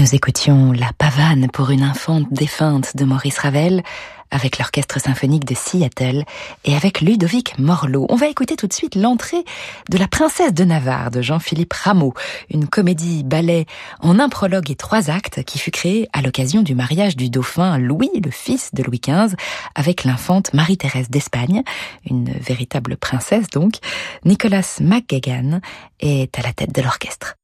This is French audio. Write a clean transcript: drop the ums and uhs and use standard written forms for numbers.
Nous écoutions La pavane pour une infante défunte de Maurice Ravel avec l'Orchestre symphonique de Seattle et avec Ludovic Morlot. On va écouter tout de suite l'entrée de La princesse de Navarre de Jean-Philippe Rameau, une comédie-ballet en un prologue et 3 actes qui fut créée à l'occasion du mariage du dauphin Louis, le fils de Louis XV, avec l'infante Marie-Thérèse d'Espagne, une véritable princesse donc. Nicholas McGagan est à la tête de l'orchestre.